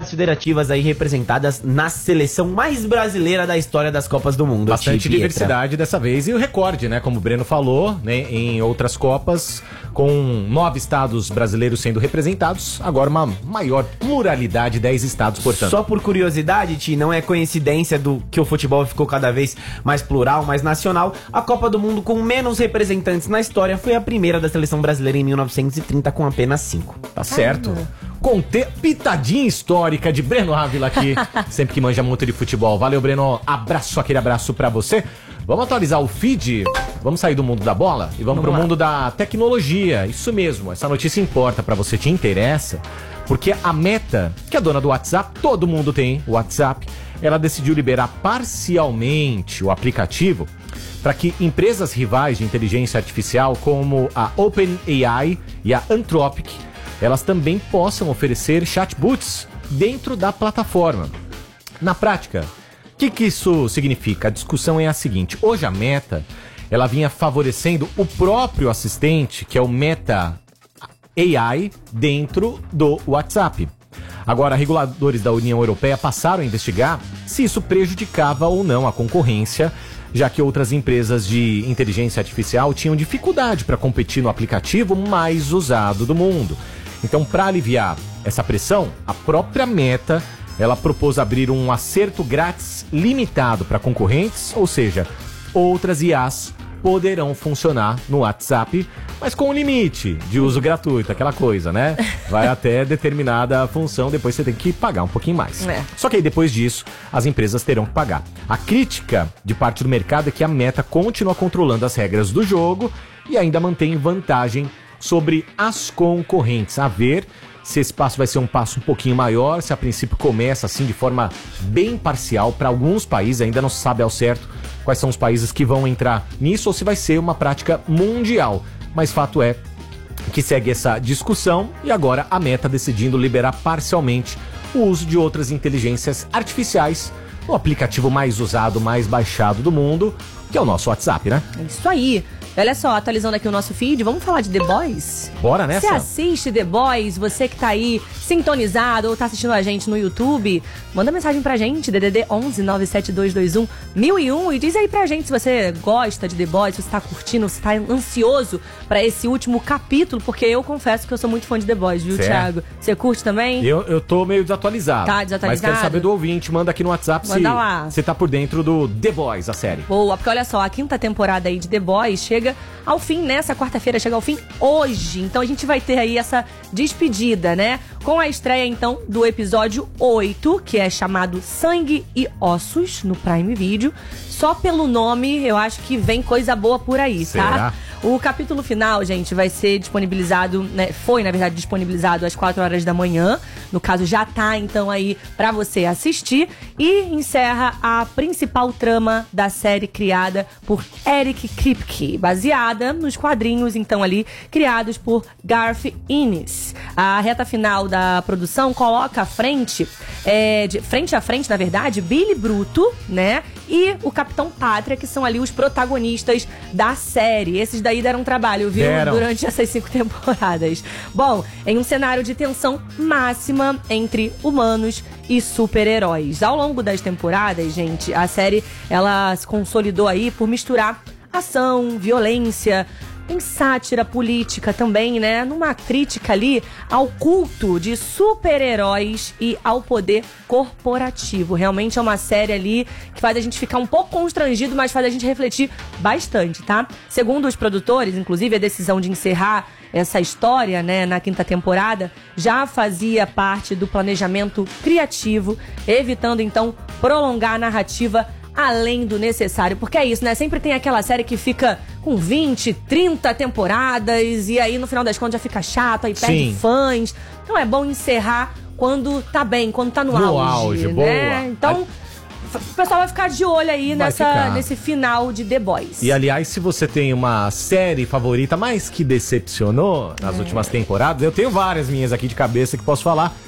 entidades federativas aí representadas na seleção mais brasileira da história das Copas do Mundo. Bastante diversidade dessa vez e o recorde, né? Como o Breno falou, né? Em outras Copas, com 9 estados brasileiros sendo representados, agora uma maior pluralidade, 10 estados, portanto. Só por curiosidade, Ti, não é coincidência do que o futebol ficou cada vez mais plural, mais nacional. A Copa do Mundo com menos representantes na história foi a primeira da seleção brasileira em 1930, com apenas 5. Tá certo. Pitadinha histórica de Breno Ávila aqui, sempre que manja muito de futebol. Valeu, Breno. Abraço, aquele abraço pra você. Vamos atualizar o feed? Vamos sair do mundo da bola e vamos pro mundo da tecnologia. Isso mesmo, essa notícia importa pra você, te interessa, porque a Meta, que é dona do WhatsApp, todo mundo tem o WhatsApp, ela decidiu liberar parcialmente o aplicativo para que empresas rivais de inteligência artificial como a OpenAI e a Anthropic, elas também possam oferecer chatbots dentro da plataforma. Na prática, o que isso significa? A discussão é a seguinte: hoje a Meta, ela vinha favorecendo o próprio assistente, que é o Meta AI, dentro do WhatsApp. Agora, reguladores da União Europeia passaram a investigar se isso prejudicava ou não a concorrência, já que outras empresas de inteligência artificial tinham dificuldade para competir no aplicativo mais usado do mundo. Então, para aliviar essa pressão, a própria Meta, ela propôs abrir um acerto grátis limitado para concorrentes, ou seja, outras IAs poderão funcionar no WhatsApp, mas com um limite de uso gratuito, aquela coisa, né? Vai até determinada função, depois você tem que pagar um pouquinho mais. Só que aí depois disso, as empresas terão que pagar. A crítica de parte do mercado é que a Meta continua controlando as regras do jogo e ainda mantém vantagem sobre as concorrentes. A ver se esse passo vai ser um passo um pouquinho maior, se a princípio começa assim de forma bem parcial para alguns países, ainda não se sabe ao certo quais são os países que vão entrar nisso ou se vai ser uma prática mundial. Mas fato é que segue essa discussão e agora a Meta decidindo liberar parcialmente o uso de outras inteligências artificiais no aplicativo mais usado, mais baixado do mundo, que é o nosso WhatsApp, né? É isso aí. Olha só, atualizando aqui o nosso feed, vamos falar de The Boys? Bora nessa? Você assiste The Boys, você que tá aí sintonizado ou tá assistindo a gente no YouTube, manda mensagem pra gente, DDD 11 97221 1001, e diz aí pra gente se você gosta de The Boys, se você tá curtindo, se tá ansioso pra esse último capítulo, porque eu confesso que eu sou muito fã de The Boys, viu, Thiago? Você curte também? Eu tô meio desatualizado. Tá desatualizado? Mas quero saber do ouvinte, manda aqui no WhatsApp manda lá. Você tá por dentro do The Boys, a série. Boa, porque olha só, a 5ª temporada aí de The Boys chega ao fim, nessa quarta-feira, chega ao fim hoje. Então a gente vai ter aí essa despedida, né? Com a estreia, então, do episódio 8, que é chamado Sangue e Ossos, no Prime Video. Só pelo nome, eu acho que vem coisa boa por aí, tá? Será? O capítulo final, gente, vai ser disponibilizado, né? Foi, na verdade, disponibilizado às 4 horas da manhã. No caso, já tá, então, aí pra você assistir. E encerra a principal trama da série criada por Eric Kripke, baseada nos quadrinhos, então, ali, criados por Garth Ennis. A reta final da produção coloca frente a frente, na verdade, Billy Bruto, né? E o Capitão Pátria, que são ali os protagonistas da série. Esses daí deram trabalho, viu? Durante essas 5 temporadas. Bom, em um cenário de tensão máxima entre humanos e super-heróis. Ao longo das temporadas, gente, a série, ela se consolidou aí por misturar ação, violência, tem sátira política também, né? Numa crítica ali ao culto de super-heróis e ao poder corporativo. Realmente é uma série ali que faz a gente ficar um pouco constrangido, mas faz a gente refletir bastante, tá? Segundo os produtores, inclusive, a decisão de encerrar essa história, né, na 5ª temporada, já fazia parte do planejamento criativo, evitando, então, prolongar a narrativa além do necessário, porque é isso, né? Sempre tem aquela série que fica com 20, 30 temporadas e aí no final das contas já fica chato, aí perde fãs. Então é bom encerrar quando tá bem, quando tá no auge, né? Boa. Então o pessoal vai ficar de olho aí nesse final de The Boys. E aliás, se você tem uma série favorita, mas que decepcionou nas últimas temporadas, eu tenho várias minhas aqui de cabeça que posso falar.